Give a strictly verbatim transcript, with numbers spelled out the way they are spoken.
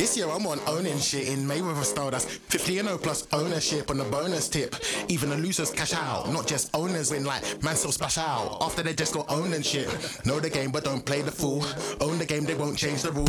This year I'm on owning shit in Mayweather style. That's fifty and oh plus ownership on the bonus tip. Even the losers cash out, not just owners win like man still splash out. After they just got owned and shit. Know the game but don't play the fool. Own the game, they won't change the rules.